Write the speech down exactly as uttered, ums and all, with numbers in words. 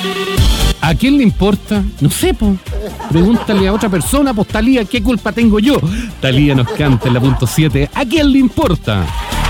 ¿A quién le importa? No sé, po. Pregúntale a otra persona, pues Thalía, ¿qué culpa tengo yo? Thalía nos canta en la punto siete. ¿A quién le importa?